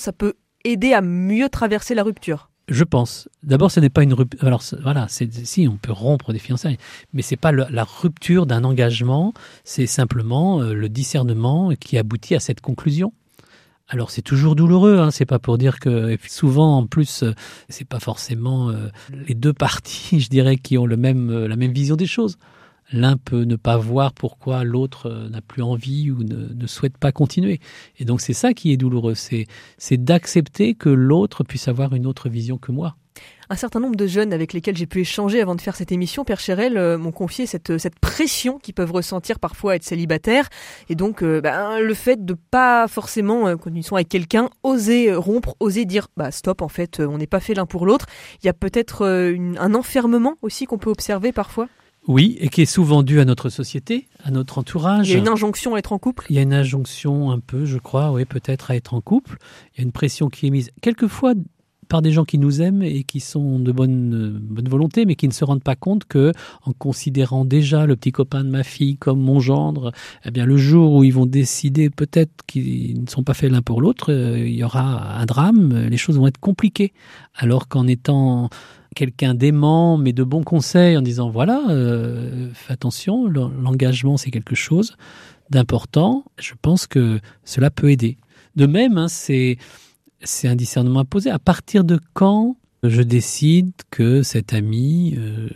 ça peut aider à mieux traverser la rupture. Je pense. D'abord, ce n'est pas une rupture. Alors voilà, si on peut rompre des fiançailles, mais c'est pas la rupture d'un engagement. C'est simplement le discernement qui aboutit à cette conclusion. Alors c'est toujours douloureux, hein, c'est pas pour dire que souvent en plus c'est pas forcément les deux parties, je dirais, qui ont la même vision des choses. L'un peut ne pas voir pourquoi l'autre n'a plus envie ou ne souhaite pas continuer. Et donc c'est ça qui est douloureux, c'est d'accepter que l'autre puisse avoir une autre vision que moi. Un certain nombre de jeunes avec lesquels j'ai pu échanger avant de faire cette émission, Père Chérel, m'ont confié cette pression qu'ils peuvent ressentir parfois à être célibataires. Et donc le fait de pas forcément, quand ils sont avec quelqu'un, oser rompre, oser dire stop, en fait, on n'est pas fait l'un pour l'autre. Il y a peut-être un enfermement aussi qu'on peut observer parfois. Oui, et qui est souvent dû à notre société, à notre entourage. Il y a une injonction à être en couple. Il y a une injonction un peu, je crois, oui, peut-être à être en couple. Il y a une pression qui est mise quelquefois par des gens qui nous aiment et qui sont de bonne volonté, mais qui ne se rendent pas compte que, en considérant déjà le petit copain de ma fille comme mon gendre, eh bien le jour où ils vont décider peut-être qu'ils ne sont pas faits l'un pour l'autre, il y aura un drame, les choses vont être compliquées. Alors qu'en étant quelqu'un d'aimant, mais de bons conseils, en disant voilà, fais attention, l'engagement c'est quelque chose d'important, je pense que cela peut aider. De même, c'est un discernement à poser. À partir de quand je décide que cette amie,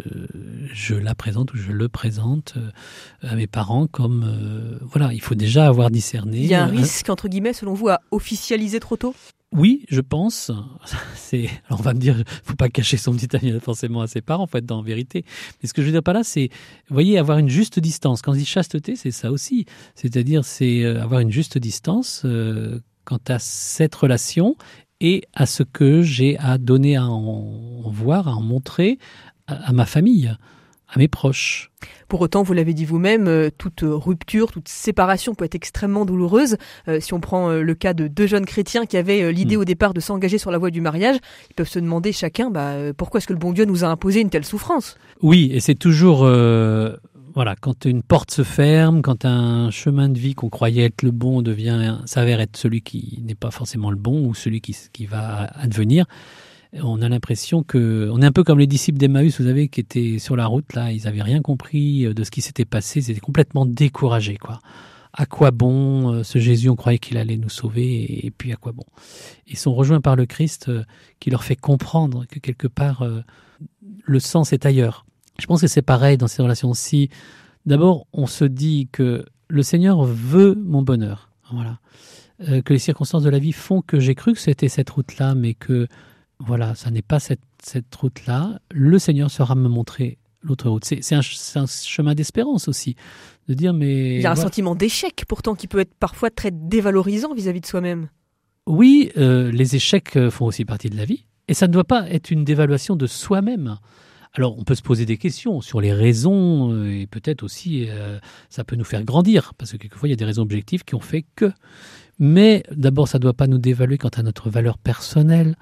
je la présente ou je le présente à mes parents comme... voilà, il faut déjà avoir discerné. Il y a un risque, entre guillemets, selon vous, à officialiser trop tôt ? Oui, je pense. Alors on va me dire, faut pas cacher son petit ami forcément à ses parents, en fait, en vérité. Mais ce que je veux dire par là, c'est, vous voyez, avoir une juste distance. Quand on dit chasteté, c'est ça aussi. C'est-à-dire, c'est avoir une juste distance quant à cette relation et à ce que j'ai à donner à en voir, à en montrer à ma famille, à mes proches. Pour autant, vous l'avez dit vous-même, toute rupture, toute séparation peut être extrêmement douloureuse. Si on prend le cas de deux jeunes chrétiens qui avaient l'idée au départ de s'engager sur la voie du mariage, ils peuvent se demander chacun pourquoi est-ce que le bon Dieu nous a imposé une telle souffrance ? Oui, et c'est toujours... voilà, quand une porte se ferme, quand un chemin de vie qu'on croyait être le bon s'avère être celui qui n'est pas forcément le bon ou celui qui va advenir, on a l'impression on est un peu comme les disciples d'Emmaüs, vous savez, qui étaient sur la route, là, ils n'avaient rien compris de ce qui s'était passé, ils étaient complètement découragés, quoi. À quoi bon ce Jésus, on croyait qu'il allait nous sauver, et puis à quoi bon ? Ils sont rejoints par le Christ qui leur fait comprendre que quelque part, le sens est ailleurs. Je pense que c'est pareil dans ces relations-ci. D'abord, on se dit que le Seigneur veut mon bonheur, voilà. Que les circonstances de la vie font que j'ai cru que c'était cette route-là, mais que voilà, ça n'est pas cette route-là. Le Seigneur saura me montrer l'autre route. C'est un chemin d'espérance aussi, de dire mais... Il y a un sentiment d'échec pourtant qui peut être parfois très dévalorisant vis-à-vis de soi-même. Oui, les échecs font aussi partie de la vie. Et ça ne doit pas être une dévaluation de soi-même. Alors, on peut se poser des questions sur les raisons et peut-être aussi ça peut nous faire grandir parce que quelquefois, il y a des raisons objectives qui ont fait que. Mais d'abord, ça ne doit pas nous dévaluer quant à notre valeur personnelle,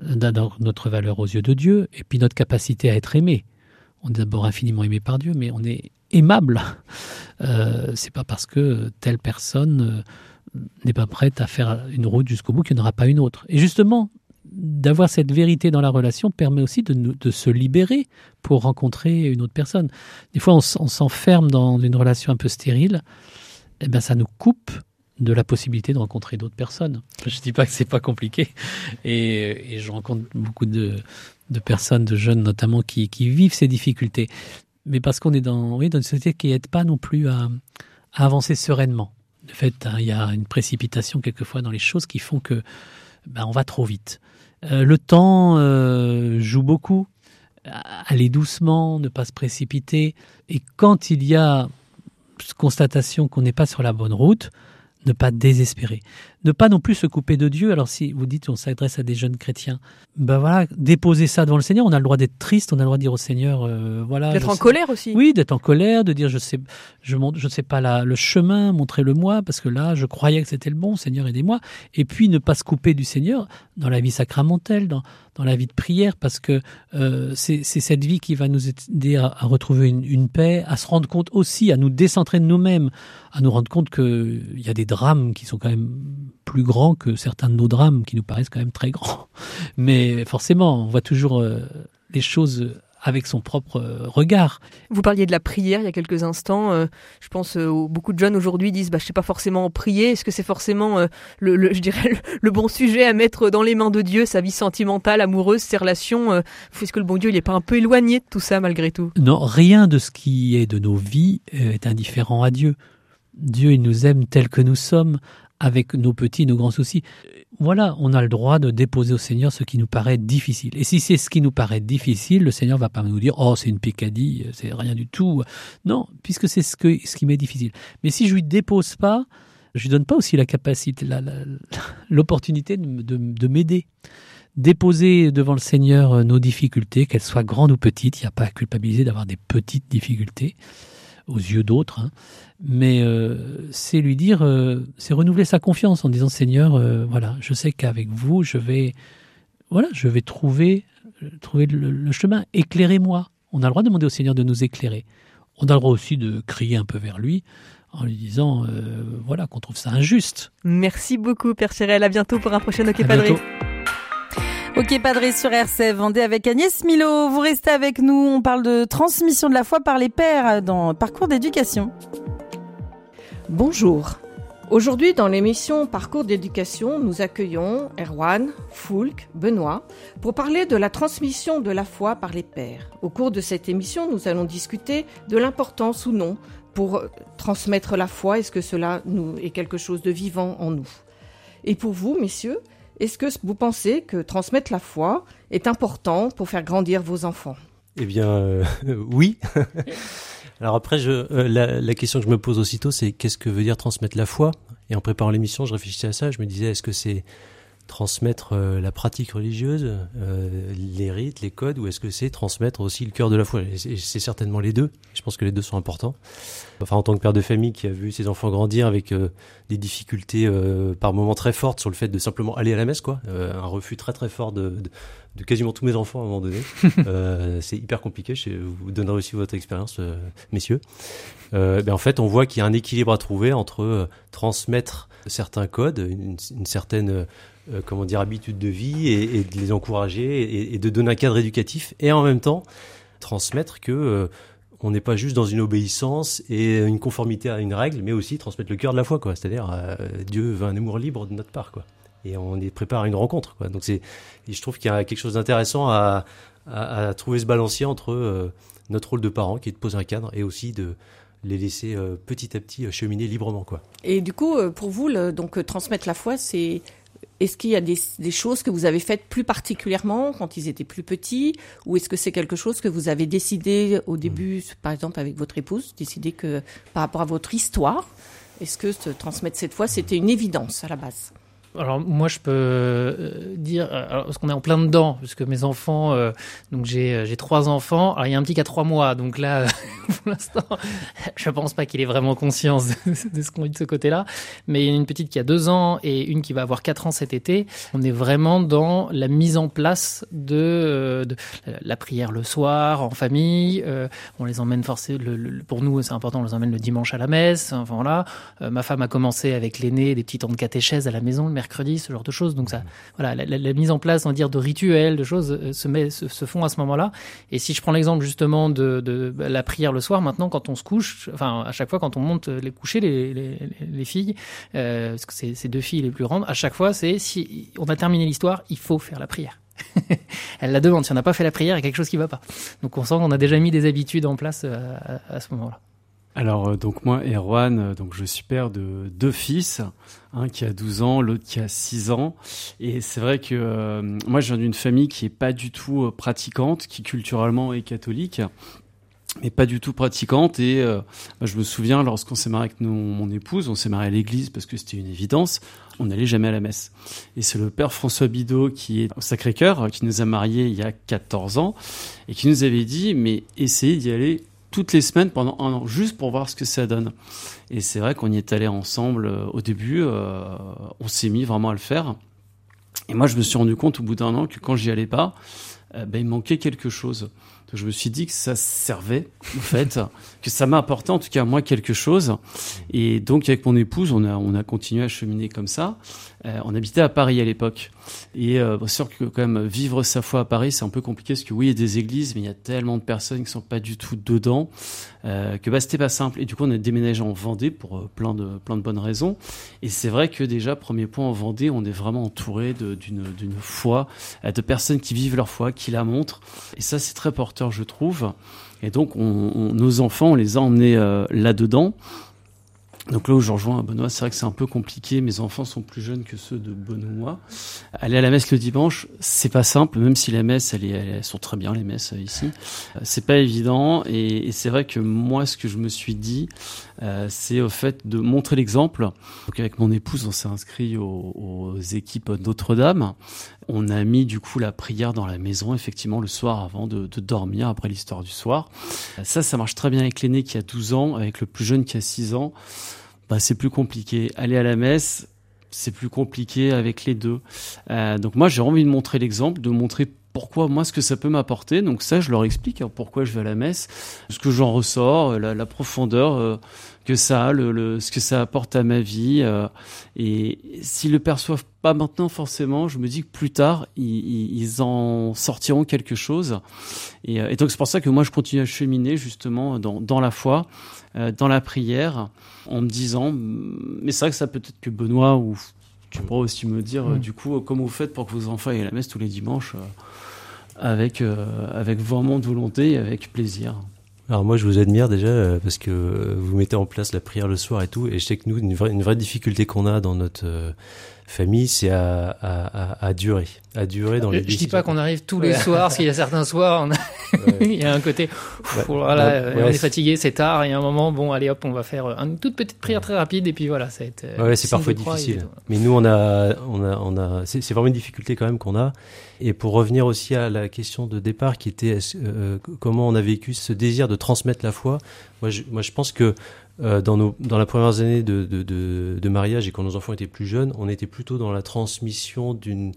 notre valeur aux yeux de Dieu et puis notre capacité à être aimé. On est d'abord infiniment aimé par Dieu, mais on est aimable. C'est pas parce que telle personne n'est pas prête à faire une route jusqu'au bout qu'il n'y en aura pas une autre. Et justement, d'avoir cette vérité dans la relation permet aussi de se libérer pour rencontrer une autre personne. Des fois, on s'enferme dans une relation un peu stérile, et bien ça nous coupe de la possibilité de rencontrer d'autres personnes. Je ne dis pas que c'est pas compliqué, et je rencontre beaucoup de personnes, de jeunes notamment, qui vivent ces difficultés, mais parce qu'on est dans une société qui n'aide pas non plus à avancer sereinement. De fait, il y a une précipitation quelquefois dans les choses qui font que on va trop vite. Le temps joue beaucoup. Aller doucement, ne pas se précipiter. Et quand il y a constatation qu'on n'est pas sur la bonne route, ne pas désespérer. Ne pas non plus se couper de Dieu. Alors si vous dites on s'adresse à des jeunes chrétiens, voilà, déposer ça devant le Seigneur. On a le droit d'être triste, on a le droit de dire au Seigneur, voilà. D'être en colère aussi. Oui, d'être en colère, de dire je sais pas le chemin, montrez-le-moi, parce que là je croyais que c'était le bon, Seigneur aidez-moi. Et puis ne pas se couper du Seigneur dans la vie sacramentelle, dans la vie de prière, parce que c'est cette vie qui va nous aider à retrouver une paix, à se rendre compte aussi, à nous décentrer de nous-mêmes, à nous rendre compte qu'il y a des drames drames qui sont quand même plus grands que certains de nos drames qui nous paraissent quand même très grands. Mais forcément, on voit toujours les choses avec son propre regard. Vous parliez de la prière il y a quelques instants. Je pense beaucoup de jeunes aujourd'hui disent je sais pas forcément prier. Est-ce que c'est forcément le bon sujet à mettre dans les mains de Dieu, sa vie sentimentale, amoureuse, ses relations est-ce que le bon Dieu il est pas un peu éloigné de tout ça malgré tout? Non, rien de ce qui est de nos vies est indifférent à Dieu. Dieu, il nous aime tels que nous sommes, avec nos petits, nos grands soucis. Voilà, on a le droit de déposer au Seigneur ce qui nous paraît difficile. Et si c'est ce qui nous paraît difficile, le Seigneur va pas nous dire « Oh, c'est une picadille, c'est rien du tout ». Non, puisque c'est ce qui m'est difficile. Mais si je lui dépose pas, je lui donne pas aussi la capacité, l'opportunité de m'aider. Déposer devant le Seigneur nos difficultés, qu'elles soient grandes ou petites, il n'y a pas à culpabiliser d'avoir des petites difficultés aux yeux d'autres, hein. Mais c'est lui dire, c'est renouveler sa confiance en disant Seigneur, voilà, je sais qu'avec vous, je vais trouver le chemin. Éclairez-moi. On a le droit de demander au Seigneur de nous éclairer. On a le droit aussi de crier un peu vers lui en lui disant, qu'on trouve ça injuste. Merci beaucoup, Père Chérel. À bientôt pour un prochain OK Padré. OK Padré sur RCF Vendée avec Agnès Milo. Vous restez avec nous. On parle de transmission de la foi par les pères dans Parcours d'éducation. Bonjour. Aujourd'hui, dans l'émission Parcours d'éducation, nous accueillons Erwan, Foulk, Benoît pour parler de la transmission de la foi par les pères. Au cours de cette émission, nous allons discuter de l'importance ou non pour transmettre la foi. Est-ce que cela est quelque chose de vivant en nous? Et pour vous, messieurs, est-ce que vous pensez que transmettre la foi est important pour faire grandir vos enfants? Eh bien, oui. Alors après, la question que je me pose aussitôt, c'est qu'est-ce que veut dire transmettre la foi? Et en préparant l'émission, je réfléchissais à ça. Je me disais, est-ce que c'est transmettre la pratique religieuse, les rites, les codes, ou est-ce que c'est transmettre aussi le cœur de la foi? Et c'est certainement les deux. Je pense que les deux sont importants. Enfin, en tant que père de famille qui a vu ses enfants grandir avec des difficultés par moments très fortes sur le fait de simplement aller à la messe, quoi, un refus très très fort de quasiment tous mes enfants à un moment donné. C'est hyper compliqué. Je vous donnerai aussi votre expérience, messieurs. En fait, on voit qu'il y a un équilibre à trouver entre transmettre certains codes, une certaine habitude de vie et de les encourager et de donner un cadre éducatif, et en même temps transmettre que on n'est pas juste dans une obéissance et une conformité à une règle, mais aussi transmettre le cœur de la foi, quoi. C'est-à-dire Dieu veut un amour libre de notre part, quoi. Et on est préparé à une rencontre, quoi. Donc je trouve qu'il y a quelque chose d'intéressant à trouver ce balancier entre notre rôle de parent, qui est de poser un cadre, et aussi de les laisser petit à petit cheminer librement, quoi. Et du coup, pour vous, transmettre la foi, est-ce qu'il y a des choses que vous avez faites plus particulièrement quand ils étaient plus petits, ou est-ce que c'est quelque chose que vous avez décidé au début, par exemple avec votre épouse, décidé que par rapport à votre histoire, est-ce que transmettre cette foi, c'était une évidence à la base? Alors moi je peux dire, parce qu'on est en plein dedans, puisque mes enfants, donc j'ai 3 enfants, alors il y a un petit qui a 3 mois, donc là pour l'instant je pense pas qu'il ait vraiment conscience de ce qu'on vit de ce côté-là, mais il y a une petite qui a 2 ans et une qui va avoir 4 ans cet été. On est vraiment dans la mise en place de la prière le soir en famille, on les emmène forcément, pour nous c'est important, on les emmène le dimanche à la messe, enfin voilà. Ma femme a commencé avec l'aîné des petits temps de catéchèse à la maison le mercredi, ce genre de choses. Donc ça, voilà, la mise en place, on va dire, de rituels, de choses se font à ce moment-là. Et si je prends l'exemple justement de la prière le soir, maintenant quand on se couche, enfin à chaque fois quand on monte les coucher les filles, parce que c'est 2 filles les plus grandes, à chaque fois c'est si on a terminé l'histoire, il faut faire la prière. Elle la demande. Si on n'a pas fait la prière, il y a quelque chose qui va pas. Donc on sent qu'on a déjà mis des habitudes en place à ce moment-là. Alors donc moi Erwan, donc je suis père de 2 fils, un qui a 12 ans, l'autre qui a 6 ans, et c'est vrai que moi je viens d'une famille qui est pas du tout pratiquante, qui culturellement est catholique, mais pas du tout pratiquante, et je me souviens lorsqu'on s'est marié avec mon épouse, on s'est marié à l'église parce que c'était une évidence, on n'allait jamais à la messe. Et c'est le père François Bidot qui est au Sacré-Cœur, qui nous a mariés il y a 14 ans, et qui nous avait dit mais essayez d'y aller toutes les semaines pendant 1 an, juste pour voir ce que ça donne. Et c'est vrai qu'on y est allé ensemble au début, on s'est mis vraiment à le faire. Et moi, je me suis rendu compte au bout d'1 an que quand j'y allais pas, il manquait quelque chose. Donc, je me suis dit que ça servait, en fait, que ça m'a apporté, en tout cas, moi, quelque chose. Et donc, avec mon épouse, on a continué à cheminer comme ça. On habitait à Paris à l'époque. Et c'est sûr que quand même, vivre sa foi à Paris, c'est un peu compliqué, parce que oui, il y a des églises, mais il y a tellement de personnes qui sont pas du tout dedans, que c'était pas simple. Et du coup, on a déménagé en Vendée pour plein de bonnes raisons. Et c'est vrai que déjà, premier point, en Vendée, on est vraiment entouré d'une foi, de personnes qui vivent leur foi, qui la montrent. Et ça, c'est très porteur, je trouve. Et donc, nos enfants, on les a emmenés là-dedans. Donc là où je rejoins Benoît, c'est vrai que c'est un peu compliqué. Mes enfants sont plus jeunes que ceux de Benoît. Aller à la messe le dimanche, c'est pas simple, même si la messe, elles sont très bien, les messes ici. C'est pas évident. Et c'est vrai que moi, ce que je me suis dit, c'est au fait de montrer l'exemple. Donc avec mon épouse, on s'est inscrit aux équipes Notre-Dame. On a mis du coup la prière dans la maison, effectivement, le soir avant de dormir, après l'histoire du soir. Ça marche très bien avec l'aîné qui a 12 ans, avec le plus jeune qui a 6 ans. C'est plus compliqué. Aller à la messe, c'est plus compliqué avec les deux. Donc moi, j'ai envie de montrer l'exemple, de montrer pourquoi, moi, ce que ça peut m'apporter. Donc ça, je leur explique pourquoi je vais à la messe, ce que j'en ressors, la profondeur que ça a, ce que ça apporte à ma vie. Et s'ils le perçoivent pas maintenant, forcément, je me dis que plus tard, ils en sortiront quelque chose. Et donc c'est pour ça que moi, je continue à cheminer justement dans la foi, dans la prière, en me disant, mais c'est vrai que ça peut-être que Benoît ou tu pourras aussi me dire, du coup, comment vous faites pour que vos enfants aillent à la messe tous les dimanches avec vraiment de volonté et avec plaisir. Alors moi, je vous admire déjà parce que vous mettez en place la prière le soir et tout. Et je sais que nous, une vraie difficulté qu'on a dans notre famille, c'est à durer dans les. Je dis pas qu'on arrive tous les soirs, parce qu'il y a certains soirs, il y a un côté, on est fatigué, c'est tard, et à un moment, bon, allez hop, on va faire une toute petite prière très rapide, et puis voilà, ça va être. C'est parfois difficile. Mais nous, c'est vraiment une difficulté quand même qu'on a. Et pour revenir aussi à la question de départ, qui était comment on a vécu ce désir de transmettre la foi. Moi, je pense que dans la première année de mariage et quand nos enfants étaient plus jeunes, on était plutôt dans la transmission d'une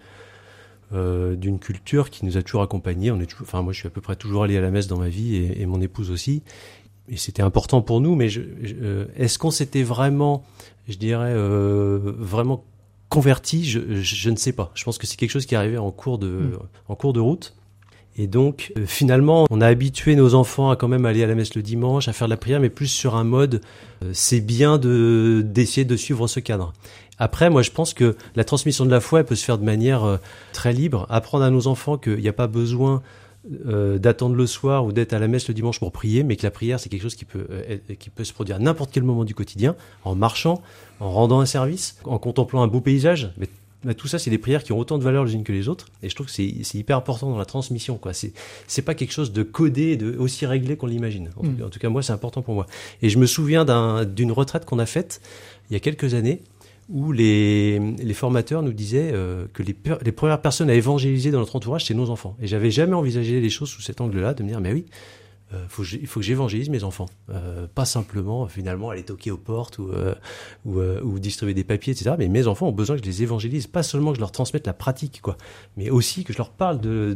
culture qui nous a toujours accompagnés. Moi, je suis à peu près toujours allé à la messe dans ma vie et mon épouse aussi. Et c'était important pour nous. Mais est-ce qu'on s'était vraiment, je dirais, vraiment converti? Je ne sais pas. Je pense que c'est quelque chose qui est arrivé en cours de route. Et donc, finalement, on a habitué nos enfants à quand même aller à la messe le dimanche, à faire de la prière, mais plus sur un mode, c'est bien d'essayer de suivre ce cadre. Après, moi, je pense que la transmission de la foi, elle peut se faire de manière très libre. Apprendre à nos enfants qu'il n'y a pas besoin d'attendre le soir ou d'être à la messe le dimanche pour prier, mais que la prière, c'est quelque chose qui peut se produire à n'importe quel moment du quotidien, en marchant, en rendant un service, en contemplant un beau paysage. Mais tout ça, c'est des prières qui ont autant de valeur les unes que les autres. Et je trouve que c'est hyper important dans la transmission, quoi. C'est pas quelque chose de codé, aussi réglé qu'on l'imagine. En tout cas, moi, c'est important pour moi. Et je me souviens d'une retraite qu'on a faite il y a quelques années, où les formateurs nous disaient que les premières personnes à évangéliser dans notre entourage, c'est nos enfants. Et j'avais jamais envisagé les choses sous cet angle-là, de me dire, mais oui, il faut que j'évangélise mes enfants, pas simplement finalement aller toquer aux portes ou distribuer des papiers, etc. Mais mes enfants ont besoin que je les évangélise, pas seulement que je leur transmette la pratique, quoi, mais aussi que je leur parle que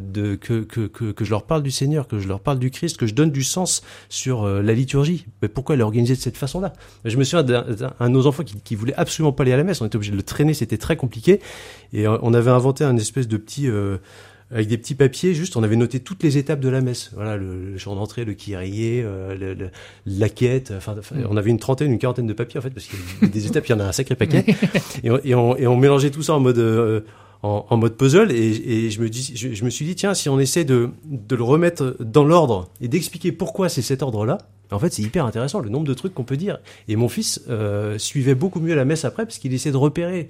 je leur parle du Seigneur, que je leur parle du Christ, que je donne du sens sur la liturgie. Mais pourquoi elle est organisée de cette façon-là? Je me souviens d'un de nos enfants qui voulait absolument pas aller à la messe. On était obligé de le traîner, c'était très compliqué, et on avait inventé un espèce de petit avec des petits papiers, juste, on avait noté toutes les étapes de la messe. Voilà, le chant d'entrée, le kyrie, la quête. On avait une quarantaine de papiers, en fait, parce qu'il y a des étapes, il y en a un sacré paquet. Et on mélangeait tout ça en mode puzzle. Et je me suis dit, tiens, si on essaie de le remettre dans l'ordre et d'expliquer pourquoi c'est cet ordre-là, en fait, c'est hyper intéressant, le nombre de trucs qu'on peut dire. Et mon fils suivait beaucoup mieux la messe après, parce qu'il essayait de repérer.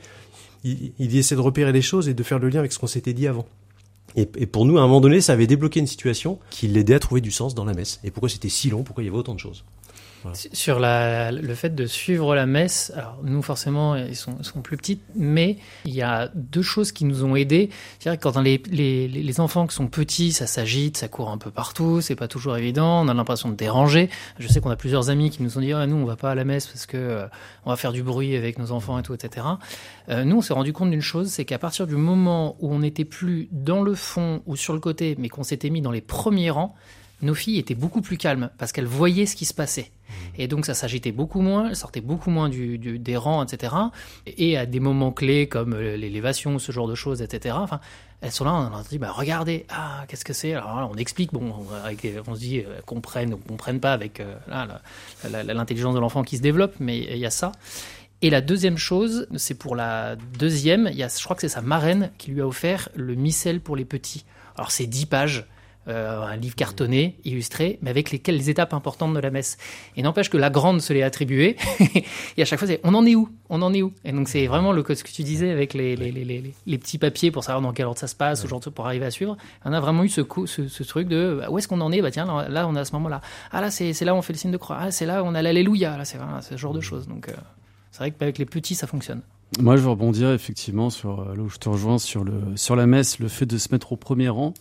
Il essaie de repérer les choses et de faire le lien avec ce qu'on s'était dit avant. Et pour nous, à un moment donné, ça avait débloqué une situation qui l'aidait à trouver du sens dans la messe. Et pourquoi c'était si long, pourquoi il y avait autant de choses. Voilà. Sur le fait de suivre la messe, alors nous forcément ils sont plus petites, mais il y a 2 choses qui nous ont aidés. C'est-à-dire que quand les enfants qui sont petits, ça s'agite, ça court un peu partout, c'est pas toujours évident, on a l'impression de déranger. Je sais qu'on a plusieurs amis qui nous ont dit nous on va pas à la messe parce que on va faire du bruit avec nos enfants et tout, etc. Nous on s'est rendu compte d'une chose, c'est qu'à partir du moment où on n'était plus dans le fond ou sur le côté, mais qu'on s'était mis dans les premiers rangs, nos filles étaient beaucoup plus calmes parce qu'elles voyaient ce qui se passait. Et donc ça s'agitait beaucoup moins, elles sortaient beaucoup moins des rangs, etc. Et à des moments clés comme l'élévation, ce genre de choses, etc. Enfin, elles sont là, on leur dit regardez, qu'est-ce que c'est ? Alors là, on explique, on se dit comprennent ou comprennent pas avec l'intelligence de l'enfant qui se développe, mais il y a ça. Et la deuxième chose, c'est pour la deuxième, je crois que c'est sa marraine qui lui a offert le missel pour les petits. Alors c'est 10 pages. Un livre cartonné, illustré, mais avec les étapes importantes de la messe. Et n'empêche que la grande se l'est attribuée, et à chaque fois, c'est on en est où ? Et donc, c'est vraiment ce que tu disais avec les petits papiers pour savoir dans quel ordre ça se passe, genre pour arriver à suivre. On a vraiment eu ce truc de où est-ce qu'on en est ? Tiens, là, on est à ce moment-là. Là, c'est là où on fait le signe de croix. C'est là où on a l'alléluia. Là, c'est ce genre de choses. Donc, c'est vrai qu'avec les petits, ça fonctionne. Moi, je veux rebondir effectivement sur là où je te rejoins sur la messe, le fait de se mettre au premier rang.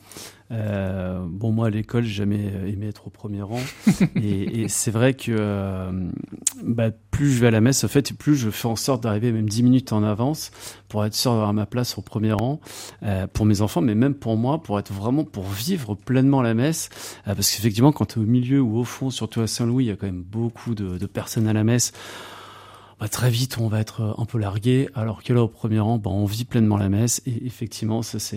Moi à l'école, j'ai jamais aimé être au premier rang, et c'est vrai que plus je vais à la messe, en fait, plus je fais en sorte d'arriver même 10 minutes en avance pour être sûr d'avoir ma place au premier rang, pour mes enfants, mais même pour moi, pour vivre pleinement la messe, parce qu'effectivement, quand tu es au milieu ou au fond, surtout à Saint-Louis, il y a quand même beaucoup de personnes à la messe. Très vite, on va être un peu largué, alors que là, au premier rang, on vit pleinement la messe. Et effectivement, ça, c'est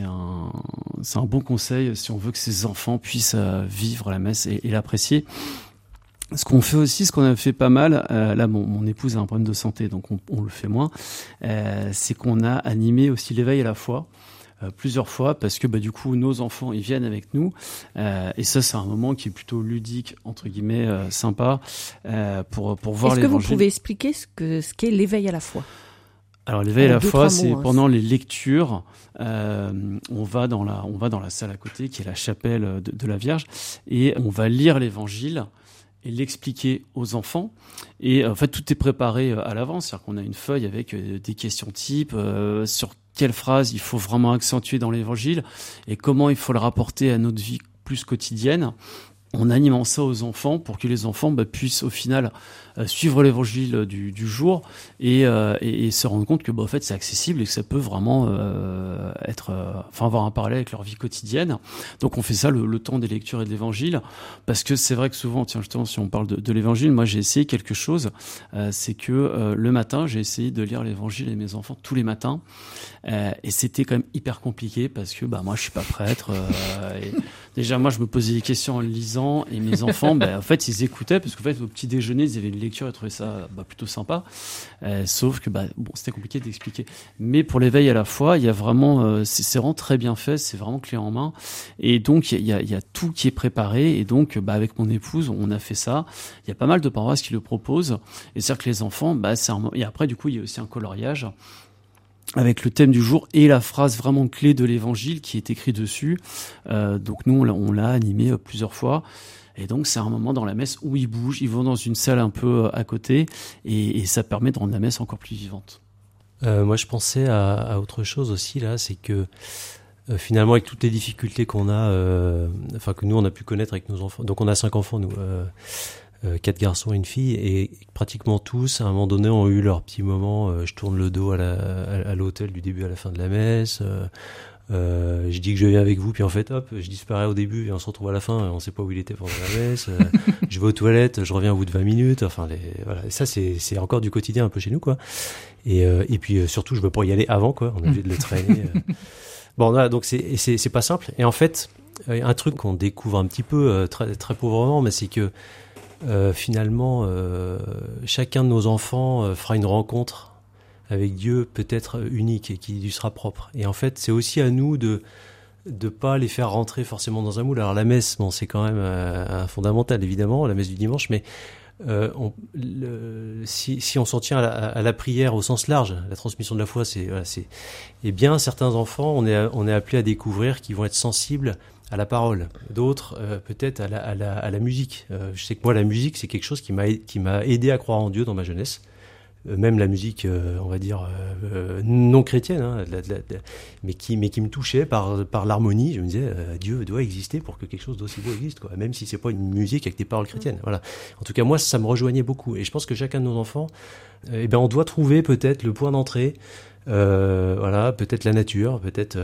un bon conseil si on veut que ses enfants puissent vivre la messe et l'apprécier. Ce qu'on fait aussi, ce qu'on a fait pas mal, là, mon épouse a un problème de santé, donc on le fait moins, c'est qu'on a animé aussi l'éveil à la foi. Plusieurs fois, parce que du coup nos enfants ils viennent avec nous, et ça c'est un moment qui est plutôt ludique entre guillemets, sympa, pour voir l'évangile. Est-ce que vous pouvez expliquer ce qu'est l'éveil à la foi ? Alors l'éveil à la foi, c'est pendant les lectures, on va dans la salle à côté qui est la chapelle de la Vierge, et on va lire l'évangile et l'expliquer aux enfants. Et en fait, tout est préparé à l'avance. C'est-à-dire qu'on a une feuille avec des questions types sur quelle phrase il faut vraiment accentuer dans l'évangile et comment il faut le rapporter à notre vie plus quotidienne. En animant ça aux enfants pour que les enfants puissent au final suivre l'évangile du jour et se rendre compte que en fait c'est accessible et que ça peut vraiment avoir un parallèle avec leur vie quotidienne. Donc on fait ça le temps des lectures et de l'évangile, parce que c'est vrai que souvent, justement, si on parle de l'évangile, moi j'ai essayé quelque chose, c'est que le matin j'ai essayé de lire l'évangile à mes enfants tous les matins, et c'était quand même hyper compliqué parce que moi je suis pas prêtre, et déjà moi je me posais des questions en le lisant, et mes enfants en fait ils écoutaient, parce qu'en fait au petit déjeuner ils avaient une lecture et trouvaient ça plutôt sympa, sauf que c'était compliqué d'expliquer. Mais pour l'éveil à la foi, il y a vraiment c'est vraiment très bien fait, c'est vraiment clé en main, et donc il y a tout qui est préparé, et donc avec mon épouse on a fait ça. Il y a pas mal de paroisses qui le proposent, et c'est-à-dire que les enfants et après du coup il y a aussi un coloriage avec le thème du jour et la phrase vraiment clé de l'évangile qui est écrit dessus. Donc nous on l'a animé plusieurs fois, et donc c'est un moment dans la messe où ils bougent, ils vont dans une salle un peu à côté, et ça permet de rendre la messe encore plus vivante. Moi je pensais à autre chose aussi là, c'est que finalement avec toutes les difficultés qu'on a, que nous on a pu connaître avec nos enfants, donc on a 5 enfants nous, 4 garçons et une fille, et pratiquement tous à un moment donné ont eu leur petit moment, je tourne le dos à l'hôtel du début à la fin de la messe, je dis que je viens avec vous, puis en fait hop, je disparais au début et on se retrouve à la fin et on sait pas où il était pendant la messe, je vais aux toilettes, je reviens au bout de 20 minutes, voilà. Et ça c'est encore du quotidien un peu chez nous quoi, et puis surtout je veux pas y aller avant quoi, on est obligé de le traîner. Bon voilà, donc c'est pas simple, et en fait un truc qu'on découvre un petit peu très, très pauvrement, mais c'est que finalement chacun de nos enfants fera une rencontre avec Dieu peut-être unique et qui lui sera propre, et en fait c'est aussi à nous de pas les faire rentrer forcément dans un moule. Alors la messe, c'est quand même un fondamental évidemment, la messe du dimanche, mais si on s'en tient à la prière au sens large, la transmission de la foi, et bien certains enfants, on est appelé à découvrir qu'ils vont être sensibles à la parole, d'autres peut-être à la musique. Je sais que moi, la musique, c'est quelque chose qui m'a aidé à croire en Dieu dans ma jeunesse. Même la musique, on va dire, non chrétienne, hein, mais qui me touchait par l'harmonie. Je me disais, Dieu doit exister pour que quelque chose d'aussi beau existe, quoi. Même si c'est pas une musique avec des paroles chrétiennes. Voilà. En tout cas, moi, ça me rejoignait beaucoup. Et je pense que chacun de nos enfants, on doit trouver peut-être le point d'entrée. Voilà, peut-être la nature, peut-être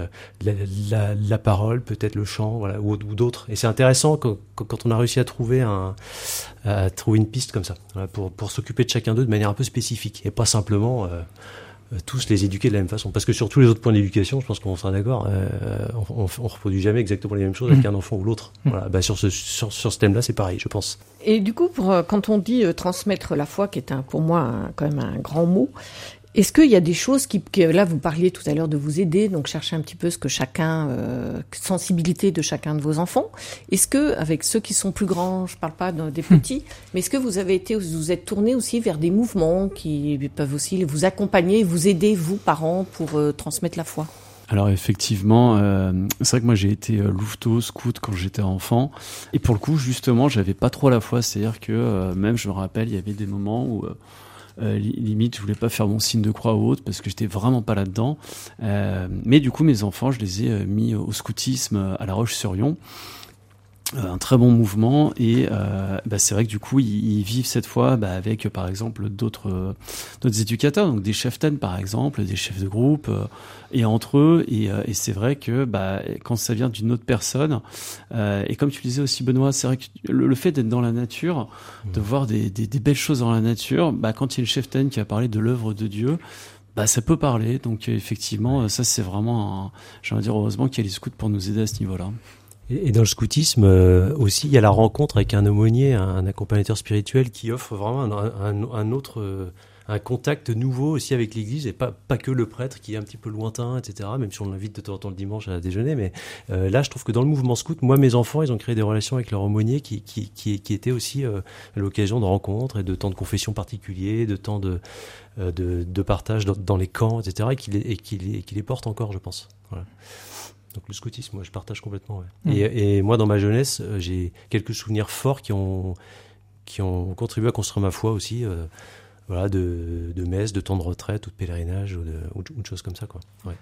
la parole, peut-être le chant, voilà, ou d'autres. Et c'est intéressant quand on a réussi à trouver une piste comme ça, voilà, pour s'occuper de chacun d'eux de manière un peu spécifique et pas simplement tous les éduquer de la même façon. Parce que sur tous les autres points d'éducation, je pense qu'on sera d'accord, on reproduit jamais exactement les mêmes choses avec un enfant ou l'autre. Voilà, sur ce thème-là, c'est pareil, je pense. Et du coup, quand on dit transmettre la foi, qui est pour moi quand même un grand mot, est-ce qu'il y a des choses là, vous parliez tout à l'heure de vous aider, donc chercher un petit peu ce que sensibilité de chacun de vos enfants. Est-ce que, avec ceux qui sont plus grands, je parle pas des petits, mais est-ce que vous êtes tourné aussi vers des mouvements qui peuvent aussi vous accompagner, vous aider, vous, parents, pour transmettre la foi? Alors effectivement, c'est vrai que moi j'ai été louveteau, scout quand j'étais enfant, et pour le coup justement j'avais pas trop la foi, c'est-à-dire que même je me rappelle il y avait des moments où limite je voulais pas faire mon signe de croix ou autre parce que j'étais vraiment pas là-dedans, mais du coup mes enfants je les ai mis au scoutisme à La Roche-sur-Yon, un très bon mouvement, et c'est vrai que du coup ils vivent cette fois avec par exemple d'autres éducateurs, donc des cheftaines par exemple, des chefs de groupe, et entre eux, et c'est vrai que quand ça vient d'une autre personne, et comme tu le disais aussi Benoît, c'est vrai que le fait d'être dans la nature, de voir des belles choses dans la nature, quand il y a une cheftaine qui a parlé de l'œuvre de Dieu, ça peut parler. Donc effectivement, ça c'est vraiment j'ai envie de dire heureusement qu'il y a les scouts pour nous aider à ce niveau-là. Et dans le scoutisme aussi, il y a la rencontre avec un aumônier, un accompagnateur spirituel qui offre vraiment un contact nouveau aussi avec l'Église, et pas que le prêtre qui est un petit peu lointain, etc. Même si on l'invite de temps en temps le dimanche à déjeuner, mais là, je trouve que dans le mouvement scout, moi, mes enfants, ils ont créé des relations avec leur aumônier qui étaient aussi l'occasion de rencontres et de temps de confession particuliers, de temps de partage dans les camps, etc. et qui les portent encore, je pense. Voilà. Donc le scoutisme, moi, je partage complètement. Ouais. Et moi, dans ma jeunesse, j'ai quelques souvenirs forts qui ont contribué à construire ma foi aussi. Voilà, de messe, de temps de retraite ou de pèlerinage ou de choses comme ça, quoi. Ouais.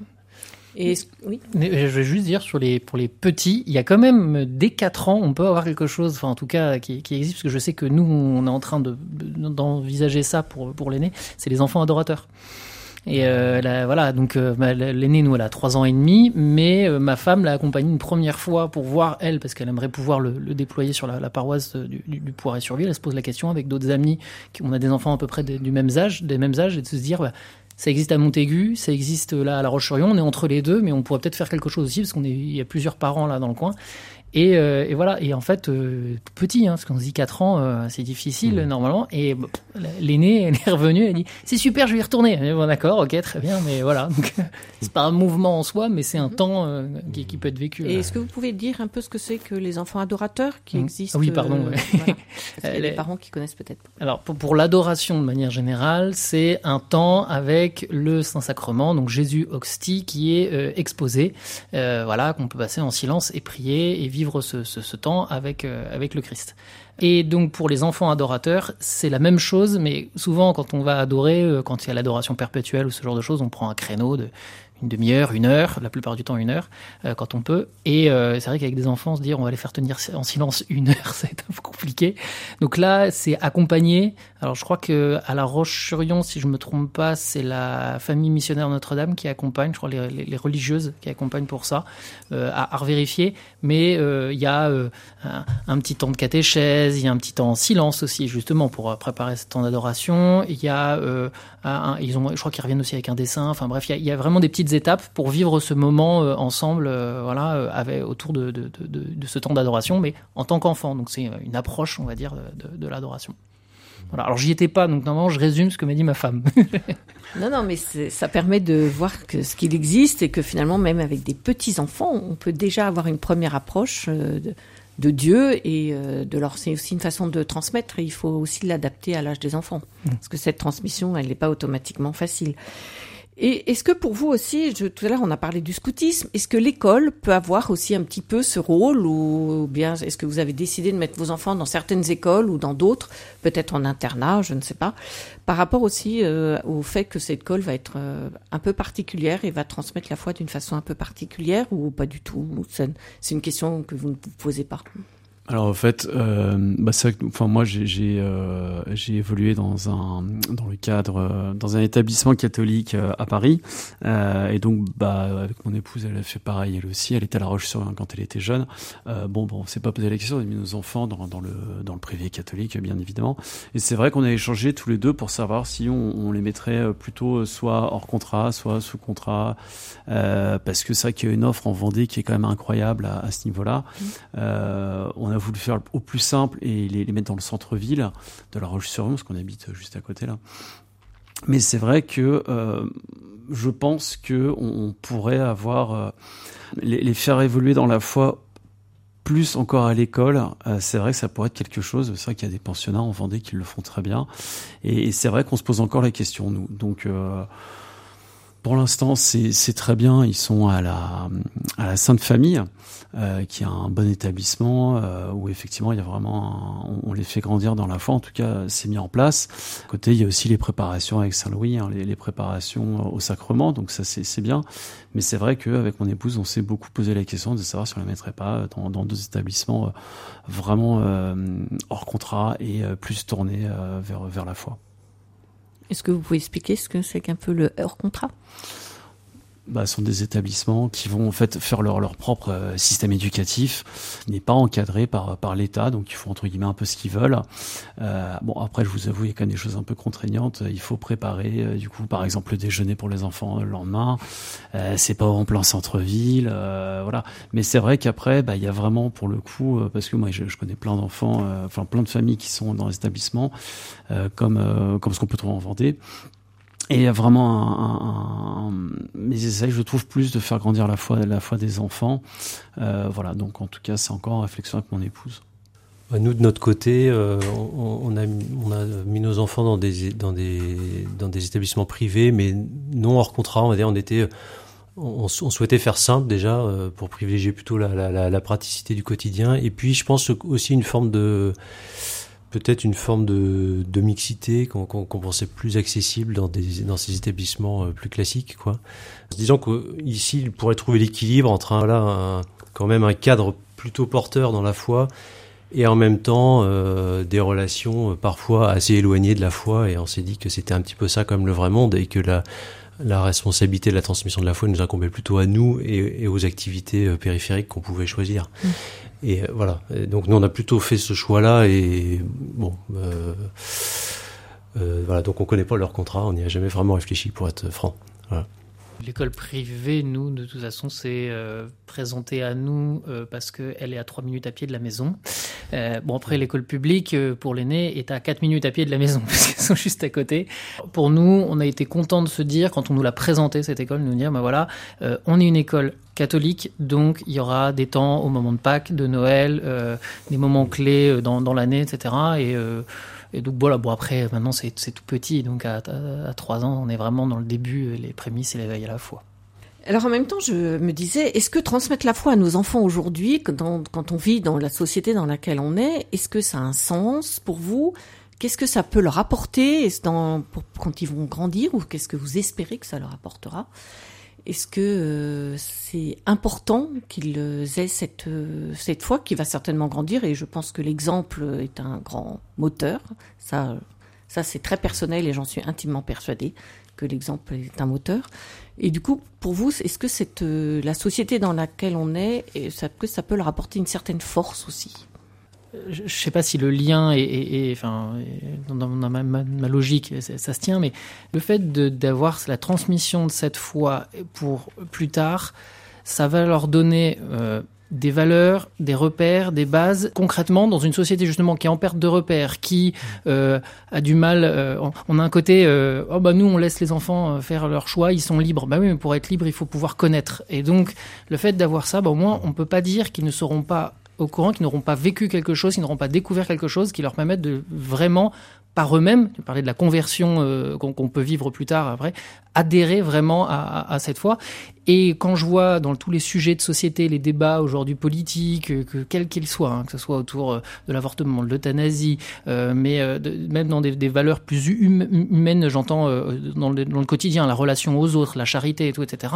Oui. Je vais juste dire pour les petits, il y a quand même dès 4 ans, on peut avoir quelque chose, enfin en tout cas qui existe, parce que je sais que nous on est en train d'envisager ça pour l'aîné, c'est les enfants adorateurs. Et voilà, donc l'aînée, nous, elle a 3 ans et demi, mais ma femme l'a accompagnée une première fois pour voir, elle, parce qu'elle aimerait pouvoir le déployer sur la paroisse du Poiret-sur-Ville. Elle se pose la question avec d'autres amis, on a des enfants à peu près des mêmes âges, et de se dire, ça existe à Montaigu, ça existe là à La Roche-sur-Yon, on est entre les deux, mais on pourrait peut-être faire quelque chose aussi, parce il y a plusieurs parents là dans le coin. Et voilà, et en fait, petit, parce qu'on se dit 4 ans, c'est difficile normalement, et l'aînée, elle est revenue, elle dit c'est super, je vais y retourner. Bon, d'accord, ok, très bien, mais voilà, donc c'est pas un mouvement en soi, mais c'est un temps qui peut être vécu. Et est-ce que vous pouvez dire un peu ce que c'est que les enfants adorateurs qui existent? Oui, pardon. Voilà. Parce qu'il y a des parents qui connaissent peut-être pas. Alors, pour l'adoration de manière générale, c'est un temps avec le Saint-Sacrement, donc Jésus Hostie, qui est exposé, voilà, qu'on peut passer en silence et prier et vivre ce temps avec le Christ. Et donc pour les enfants adorateurs, c'est la même chose, mais souvent quand on va adorer, quand il y a l'adoration perpétuelle ou ce genre de choses, on prend un créneau de une demi-heure, 1 heure, la plupart du temps 1 heure, quand on peut. Et c'est vrai qu'avec des enfants, se dire on va les faire tenir en silence 1 heure, ça va être un peu compliqué. Donc là, c'est accompagné. Alors je crois que à La Roche-sur-Yon, si je me trompe pas, c'est la famille missionnaire Notre-Dame qui accompagne, je crois les religieuses qui accompagnent pour ça, à revérifier. Mais il y a un petit temps de catéchèse, il y a un petit temps en silence aussi, justement pour préparer ce temps d'adoration. Il y a je crois qu'ils reviennent aussi avec un dessin. Enfin bref, il y a vraiment des petites étapes pour vivre ce moment ensemble, autour de ce temps d'adoration, mais en tant qu'enfant. Donc c'est une approche, on va dire, de l'adoration. Voilà. Alors j'y étais pas, donc normalement je résume ce que m'a dit ma femme. Non, mais ça permet de voir ce qu'il existe et que finalement, même avec des petits enfants, on peut déjà avoir une première approche Dieu et c'est aussi une façon de transmettre et il faut aussi l'adapter à l'âge des enfants. Parce que cette transmission, elle n'est pas automatiquement facile. Et est-ce que pour vous aussi, tout à l'heure on a parlé du scoutisme, est-ce que l'école peut avoir aussi un petit peu ce rôle ou bien est-ce que vous avez décidé de mettre vos enfants dans certaines écoles ou dans d'autres, peut-être en internat, je ne sais pas, par rapport aussi au fait que cette école va être un peu particulière et va transmettre la foi d'une façon un peu particulière ou pas du tout? C'est une question que vous ne vous posez pas. Alors en fait, c'est vrai que, enfin moi j'ai évolué dans le cadre dans un établissement catholique à Paris et donc avec mon épouse elle a fait pareil elle aussi, elle était à La Roche-sur-Yon quand elle était jeune. On s'est pas posé la question, on a mis nos enfants dans le privé catholique bien évidemment et c'est vrai qu'on a échangé tous les deux pour savoir si on les mettrait plutôt soit hors contrat, soit sous contrat parce que c'est vrai qu'il y a une offre en Vendée qui est quand même incroyable à ce niveau-là. On a voulu faire au plus simple et les mettre dans le centre-ville de La Roche-sur-Yon, parce qu'on habite juste à côté là. Mais c'est vrai que je pense que on pourrait avoir les faire évoluer dans la foi plus encore à l'école. C'est vrai que ça pourrait être quelque chose. C'est vrai qu'il y a des pensionnats en Vendée qui le font très bien. Et c'est vrai qu'on se pose encore la question, nous. Donc pour l'instant, c'est très bien. Ils sont à la Sainte Famille, qui est un bon établissement où effectivement il y a vraiment on les fait grandir dans la foi. En tout cas, c'est mis en place. À côté, il y a aussi les préparations avec Saint-Louis, les préparations au sacrement. Donc ça, c'est bien. Mais c'est vrai qu'avec mon épouse, on s'est beaucoup posé la question de savoir si on la mettrait pas dans deux établissements vraiment hors contrat et plus tournés vers la foi. Est-ce que vous pouvez expliquer ce que c'est qu'un peu le hors contrat ? Ce sont des établissements qui vont en fait faire leur propre système éducatif, n'est pas encadré par l'État, donc ils font entre guillemets un peu ce qu'ils veulent. Après, je vous avoue, il y a quand même des choses un peu contraignantes. Il faut préparer, du coup, par exemple, le déjeuner pour les enfants le lendemain. C'est pas en plein centre-ville, voilà. Mais c'est vrai qu'après, il y a vraiment pour le coup, parce que moi, je connais plein d'enfants, plein de familles qui sont dans les établissements, comme ce qu'on peut trouver en Vendée. Et il y a vraiment mais j'essaie, je trouve, plus de faire grandir la foi des enfants. Voilà, donc en tout cas, c'est encore en réflexion avec mon épouse. Nous, de notre côté, on a mis nos enfants dans des établissements privés, mais non hors contrat. On va dire, on souhaitait faire simple déjà pour privilégier plutôt la praticité du quotidien. Et puis, je pense aussi peut-être une forme de mixité qu'on pensait plus accessible dans ces établissements plus classiques, quoi. Disons qu'ici, il pourrait trouver l'équilibre entre quand même un cadre plutôt porteur dans la foi et en même temps des relations parfois assez éloignées de la foi. Et on s'est dit que c'était un petit peu ça comme le vrai monde et que la responsabilité de la transmission de la foi nous incombait plutôt à nous et aux activités périphériques qu'on pouvait choisir. Et voilà. Et donc nous on a plutôt fait ce choix-là et voilà. Donc on connaît pas leur contrat, on n'y a jamais vraiment réfléchi pour être franc. Voilà. L'école privée, nous, de toute façon, c'est présenté à nous parce qu'elle est à 3 minutes à pied de la maison. Après, l'école publique, pour l'aîné, est à 4 minutes à pied de la maison, parce qu'elles sont juste à côté. Pour nous, on a été contents de se dire, quand on nous l'a présenté, cette école, nous dire, on est une école catholique, donc il y aura des temps au moment de Pâques, de Noël, des moments clés dans l'année, etc. Et donc voilà, après maintenant c'est tout petit, donc à 3 ans on est vraiment dans le début, les prémices et l'éveil à la foi. Alors en même temps je me disais, est-ce que transmettre la foi à nos enfants aujourd'hui, quand on vit dans la société dans laquelle on est-ce que ça a un sens pour vous ? Qu'est-ce que ça peut leur apporter quand ils vont grandir, ou qu'est-ce que vous espérez que ça leur apportera ? Est-ce que c'est important qu'ils aient cette foi qui va certainement grandir, et je pense que l'exemple est un grand moteur. Ça c'est très personnel et j'en suis intimement persuadée que l'exemple est un moteur. Et du coup, pour vous, est-ce que la société dans laquelle on est, que ça peut leur apporter une certaine force aussi ? Je ne sais pas si le lien est dans ma logique, ça se tient, mais le fait d'avoir la transmission de cette foi pour plus tard, ça va leur donner des valeurs, des repères, des bases. Concrètement, dans une société justement qui est en perte de repères, qui a du mal, on a un côté, nous on laisse les enfants faire leur choix, ils sont libres. Oui, mais pour être libre, il faut pouvoir connaître. Et donc, le fait d'avoir ça, au moins, on peut pas dire qu'ils ne seront pas au courant, qui n'auront pas vécu quelque chose, qui n'auront pas découvert quelque chose, qui leur permette de vraiment, par eux-mêmes, tu parlais de la conversion qu'on peut vivre plus tard après, adhérer vraiment à cette foi. Et quand je vois dans tous les sujets de société, les débats aujourd'hui politiques, quels qu'ils soient, que ce soit autour de l'avortement, de l'euthanasie, même dans des valeurs plus humaines, j'entends dans le quotidien, la relation aux autres, la charité et tout, etc.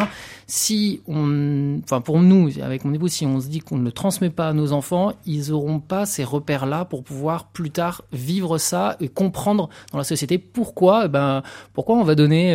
Pour nous, avec mon épouse, si on se dit qu'on ne le transmet pas à nos enfants, ils n'auront pas ces repères-là pour pouvoir plus tard vivre ça et comprendre dans la société pourquoi on va donner,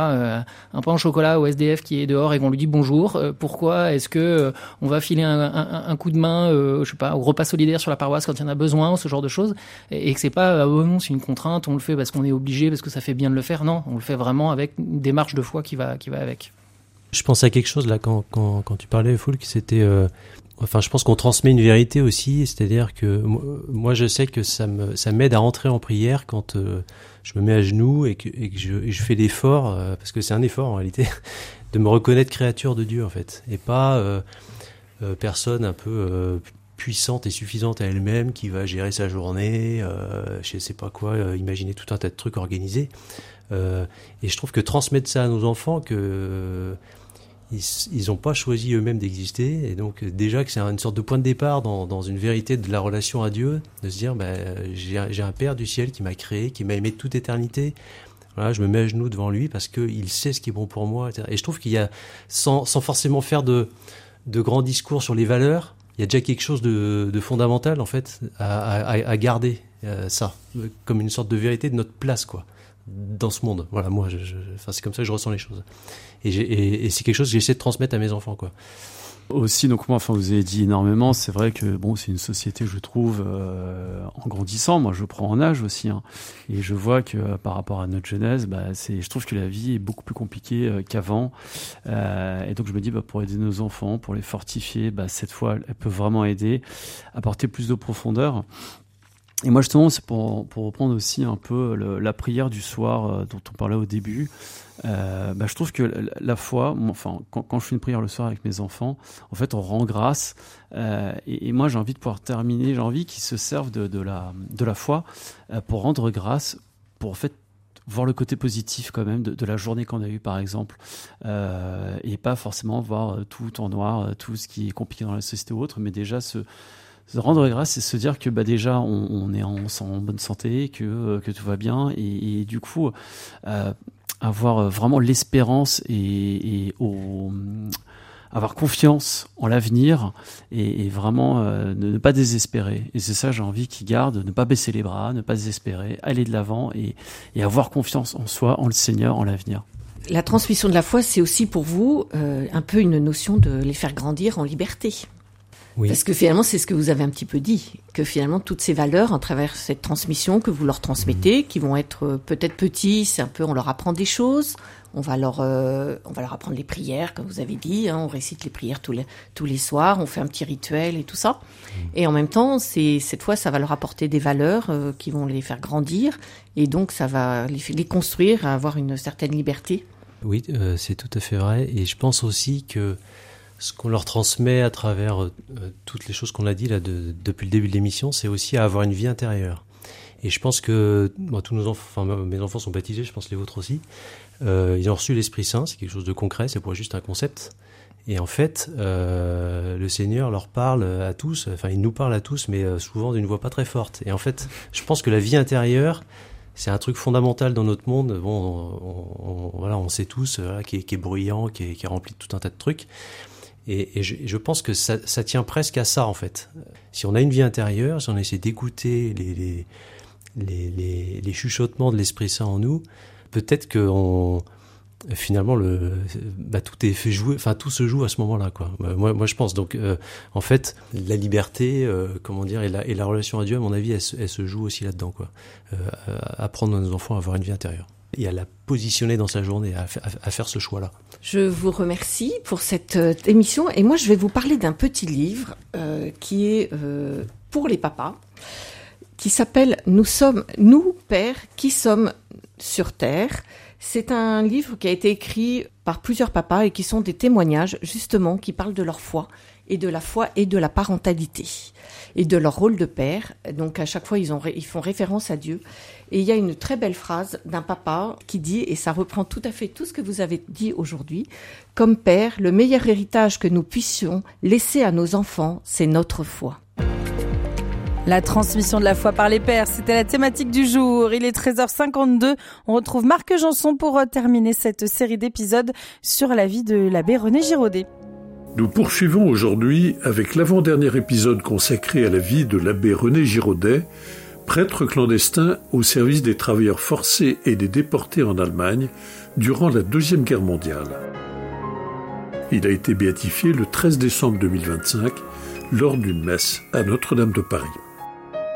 un pain au chocolat au SDF qui est dehors et qu'on lui dit bonjour. Pourquoi est-ce que on va filer un coup de main, au repas solidaire sur la paroisse quand il y en a besoin, ce genre de choses, et que c'est pas non, c'est une contrainte, on le fait parce qu'on est obligé, parce que ça fait bien de le faire. Non, on le fait vraiment avec une démarche de foi qui va avec. Je pense à quelque chose là quand tu parlais, Foulk, c'était je pense qu'on transmet une vérité aussi, c'est-à-dire que moi je sais que ça m'aide à rentrer en prière quand je me mets à genoux et que je fais l'effort, parce que c'est un effort en réalité, de me reconnaître créature de Dieu en fait, et pas personne un peu puissante et suffisante à elle-même qui va gérer sa journée, je sais pas quoi, imaginer tout un tas de trucs organisés. Et je trouve que transmettre ça à nos enfants, que ils n'ont pas choisi eux-mêmes d'exister, et donc déjà que c'est une sorte de point de départ dans une vérité de la relation à Dieu, de se dire j'ai un Père du ciel qui m'a créé, qui m'a aimé de toute éternité. Voilà, je me mets à genoux devant lui parce qu'il sait ce qui est bon pour moi, etc. Et je trouve qu'il y a, sans forcément faire de grands discours sur les valeurs, il y a déjà quelque chose de fondamental en fait à garder ça comme une sorte de vérité de notre place quoi dans ce monde. Voilà, moi c'est comme ça que je ressens les choses. Et c'est quelque chose que j'essaie de transmettre à mes enfants quoi. Aussi, donc moi, vous avez dit énormément. C'est vrai que c'est une société, je trouve, en grandissant. Moi, je prends en âge aussi, et je vois que par rapport à notre jeunesse, je trouve que la vie est beaucoup plus compliquée qu'avant. Et donc je me dis, pour aider nos enfants, pour les fortifier, cette foi, elle peut vraiment aider, apporter plus de profondeur. Et moi, justement, c'est pour reprendre aussi un peu la prière du soir dont on parlait au début. Je trouve que la foi, quand je fais une prière le soir avec mes enfants, en fait, on rend grâce. Et moi, j'ai envie de pouvoir terminer, j'ai envie qu'ils se servent de la foi pour rendre grâce, pour en fait voir le côté positif quand même de la journée qu'on a eue, par exemple, et pas forcément voir tout en noir, tout ce qui est compliqué dans la société ou autre, mais déjà se rendre grâce, c'est se dire que déjà on est en bonne santé, que tout va bien, et du coup avoir vraiment l'espérance et avoir confiance en l'avenir, et vraiment ne pas désespérer. Et c'est ça, j'ai envie qu'ils gardent, ne pas baisser les bras, ne pas désespérer, aller de l'avant et avoir confiance en soi, en le Seigneur, en l'avenir. La transmission de la foi, c'est aussi pour vous un peu une notion de les faire grandir en liberté. Oui. Parce que finalement, c'est ce que vous avez un petit peu dit, que finalement, toutes ces valeurs, à travers cette transmission que vous leur transmettez, qui vont être peut-être petits, c'est un peu, on leur apprend des choses, on va leur apprendre les prières, comme vous avez dit, on récite les prières tous les soirs, on fait un petit rituel et tout ça. Et en même temps, cette fois, ça va leur apporter des valeurs qui vont les faire grandir, et donc ça va les construire à avoir une certaine liberté. Oui, c'est tout à fait vrai, et je pense aussi que ce qu'on leur transmet à travers toutes les choses qu'on a dit là depuis le début de l'émission, c'est aussi à avoir une vie intérieure. Et je pense que tous nos enfants, mes enfants sont baptisés, je pense les vôtres aussi. Ils ont reçu l'Esprit Saint, c'est quelque chose de concret, c'est pas juste un concept. Et en fait, le Seigneur leur parle à tous, il nous parle à tous, mais souvent d'une voix pas très forte. Et en fait, je pense que la vie intérieure, c'est un truc fondamental dans notre monde. On sait tous, qui est bruyant, qui est rempli de tout un tas de trucs. Et je pense que ça tient presque à ça en fait. Si on a une vie intérieure, si on essaie d'écouter les chuchotements de l'Esprit Saint en nous, peut-être que finalement tout est fait jouer, tout se joue à ce moment-là quoi. Moi je pense donc en fait la liberté et la relation à Dieu à mon avis elle se joue aussi là-dedans quoi. Apprendre à nos enfants à avoir une vie intérieure et à la positionner dans sa journée, à faire ce choix-là. Je vous remercie pour cette émission. Et moi, je vais vous parler d'un petit livre qui est pour les papas, qui s'appelle « Nous, pères, qui sommes sur Terre ». C'est un livre qui a été écrit par plusieurs papas et qui sont des témoignages, justement, qui parlent de leur foi et de la parentalité et de leur rôle de père. Donc à chaque fois, ils font référence à Dieu. Et il y a une très belle phrase d'un papa qui dit, et ça reprend tout à fait tout ce que vous avez dit aujourd'hui, « Comme père, le meilleur héritage que nous puissions laisser à nos enfants, c'est notre foi. » La transmission de la foi par les pères, c'était la thématique du jour. Il est 13h52. On retrouve Marc Janson pour terminer cette série d'épisodes sur la vie de l'abbé René Giraudet. Nous poursuivons aujourd'hui avec l'avant-dernier épisode consacré à la vie de l'abbé René Giraudet, prêtre clandestin au service des travailleurs forcés et des déportés en Allemagne durant la Deuxième Guerre mondiale. Il a été béatifié le 13 décembre 2025 lors d'une messe à Notre-Dame de Paris.